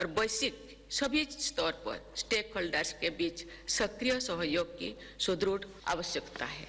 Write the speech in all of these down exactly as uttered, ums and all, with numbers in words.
और वैश्विक सभी स्तर पर स्टेक होल्डर्स के बीच सक्रिय सहयोग की सुदृढ़ आवश्यकता है।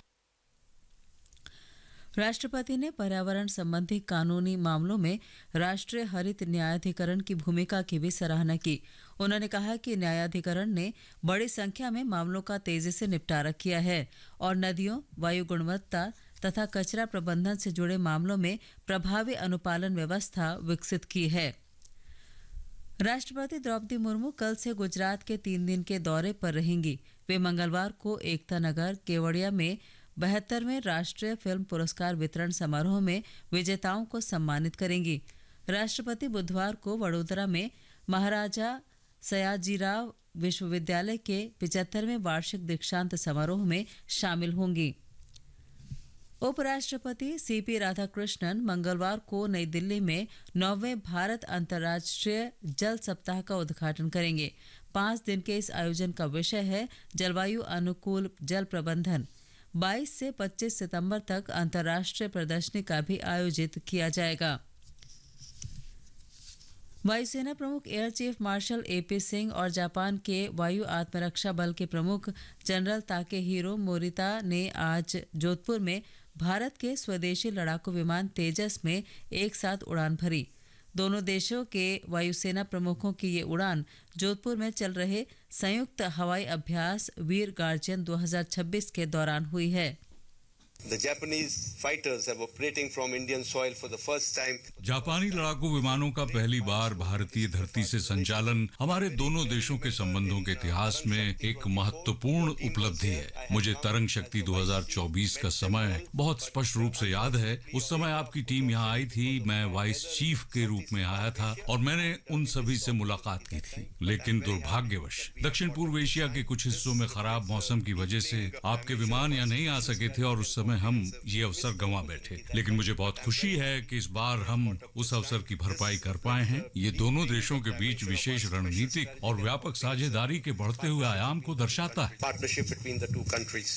राष्ट्रपति ने पर्यावरण संबंधी कानूनी मामलों में राष्ट्रीय हरित न्यायाधिकरण की भूमिका की भी सराहना की। उन्होंने कहा कि न्यायाधिकरण ने बड़ी संख्या में मामलों का तेजी से निपटारा किया है और नदियों, वायु गुणवत्ता तथा कचरा प्रबंधन से जुड़े मामलों में प्रभावी अनुपालन व्यवस्था विकसित की है। राष्ट्रपति द्रौपदी मुर्मू कल से गुजरात के तीन दिन के दौरे पर रहेंगी। वे मंगलवार को एकता नगर केवड़िया में बहत्तरवें राष्ट्रीय फिल्म पुरस्कार वितरण समारोह में विजेताओं को सम्मानित करेंगी। राष्ट्रपति बुधवार को वडोदरा में महाराजा सयाजीराव विश्वविद्यालय के पचहत्तरवें वार्षिक दीक्षांत समारोह में शामिल होंगी। उपराष्ट्रपति सीपी राधाकृष्णन मंगलवार को नई दिल्ली में नौवें भारत अंतर्राष्ट्रीय जल सप्ताह का उद्घाटन करेंगे। पांच दिन के इस आयोजन का विषय है जलवायु अनुकूल जल प्रबंधन। बाईस से पच्चीस सितंबर तक अंतर्राष्ट्रीय प्रदर्शनी का भी आयोजित किया जाएगा। वायुसेना प्रमुख air chief marshal AP Singh और जापान के वायु आत्मरक्षा बल के प्रमुख जनरल ताकेहीरो मोरिता ने आज जोधपुर में भारत के स्वदेशी लड़ाकू विमान तेजस में एक साथ उड़ान भरी। दोनों देशों के वायुसेना प्रमुखों की ये उड़ान जोधपुर में चल रहे संयुक्त हवाई अभ्यास वीर गार्जियन दो हज़ार छब्बीस के दौरान हुई है। The Japanese fighters have operating from Indian soil for the first time. जापानी लड़ाकू विमानों का पहली बार भारतीय धरती से संचालन हमारे दोनों देशों के संबंधों के इतिहास में एक महत्वपूर्ण उपलब्धि है। मुझे तरंग शक्ति दो हज़ार चौबीस का समय बहुत स्पष्ट रूप से याद है। उस समय आपकी टीम यहाँ आई थी, मैं वाइस चीफ के रूप में आया था और मैंने उन सभी से मुलाकात की थी। लेकिन दुर्भाग्यवश दक्षिण पूर्व एशिया के कुछ हिस्सों में खराब मौसम की वजह से आपके विमान यहाँ नहीं आ सके थे और उस समय हम ये अवसर गंवा बैठे। लेकिन मुझे बहुत खुशी है कि इस बार हम उस अवसर की भरपाई कर पाए हैं। ये दोनों देशों के बीच विशेष रणनीतिक और व्यापक साझेदारी के बढ़ते हुए आयाम को दर्शाता है। Partnership between the two countries.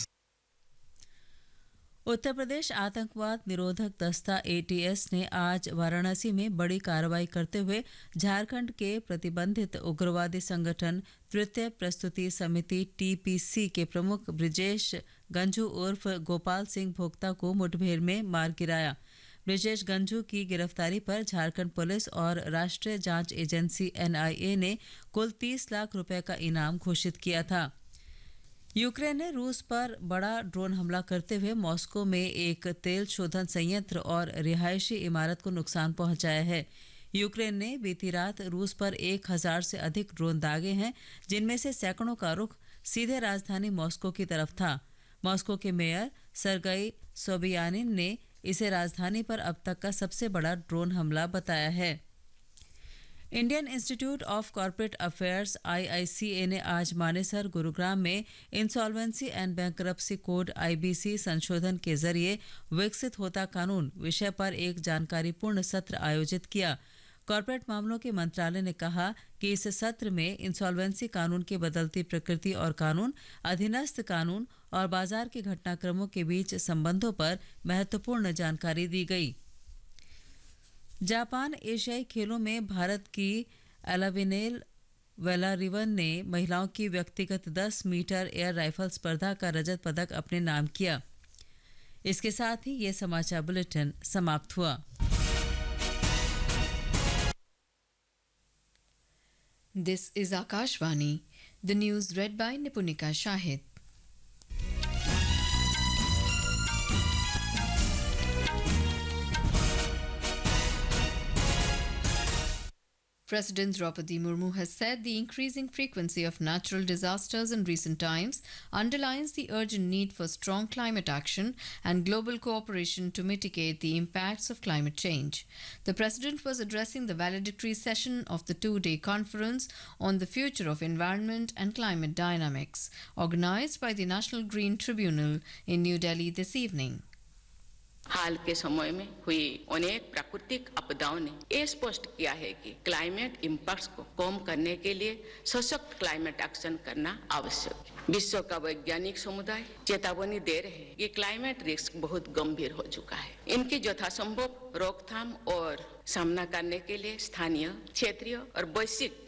Uttar Pradesh आतंकवाद निरोधक दस्ता एटीएस ने आज वाराणसी में बड़ी कार्रवाई करते हुए झारखंड के प्रतिबंधित उग्रवादी संगठन तृतीय प्रस्तुति समिति टीपीसी के प्रमुख ब्रिजेश गंझू उर्फ गोपाल सिंह भोक्ता को मुठभेड़ में मार गिराया। ब्रिजेश गंझू की गिरफ्तारी पर झारखंड पुलिस और राष्ट्रीय जांच एजेंसी एनआईए ने कुल तीस लाख रुपए का इनाम घोषित किया था। यूक्रेन ने रूस पर बड़ा ड्रोन हमला करते हुए मॉस्को में एक तेल शोधन संयंत्र और रिहायशी इमारत को नुकसान पहुंचाया है। यूक्रेन ने बीती रात रूस पर एक हजार से अधिक ड्रोन दागे हैं, जिनमें से सैकड़ों का रुख सीधे राजधानी मॉस्को की तरफ था। मॉस्को के मेयर सरगई सोबियानिन ने इसे राजधानी पर अब तक का सबसे बड़ा ड्रोन हमला बताया है। Indian institute of corporate affairs IICA ने आज मानेसर गुरुग्राम में insolvency and bankruptcy code IBC संशोधन के जरिए विकसित होता कानून विषय पर एक जानकारीपूर्ण सत्र आयोजित किया। कॉर्पोरेट मामलों के मंत्रालय ने कहा कि इस सत्र में इंसॉल्वेंसी कानून की बदलती प्रकृति और कानून, अधीनस्थ कानून और बाजार के घटनाक्रमों के बीच संबंधों पर महत्वपूर्ण जानकारी दी गई। जापान एशियाई खेलों में भारत की एलाविनेल वेलारिवन ने महिलाओं की व्यक्तिगत दस मीटर एयर राइफल स्पर्धा का रजत पदक अपने नाम किया। इसके साथ ही ये समाचार बुलेटिन समाप्त हुआ। This is Akashvani. The news read by Nipunika Shahid. President Draupadi Murmu has said the increasing frequency of natural disasters in recent times underlines the urgent need for strong climate action and global cooperation to mitigate the impacts of climate change. The President was addressing the valedictory session of the two-day conference on the future of environment and climate dynamics, organized by the National Green Tribunal in New Delhi this evening. हाल के समय में हुई अनेक प्राकृतिक आपदाओं ने ये स्पष्ट किया है कि क्लाइमेट इम्पैक्ट्स को कम करने के लिए सशक्त क्लाइमेट एक्शन करना आवश्यक है। विश्व का वैज्ञानिक समुदाय चेतावनी दे रहे हैं कि क्लाइमेट रिस्क बहुत गंभीर हो चुका है। इनकी यथासंभव रोकथाम और सामना करने के लिए स्थानीय, क्षेत्रीय और वैश्विक